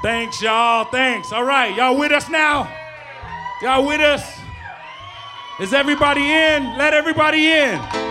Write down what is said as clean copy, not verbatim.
Thanks, y'all. Thanks. All right, y'all with us now? Y'all with us? Is everybody in? Let everybody in.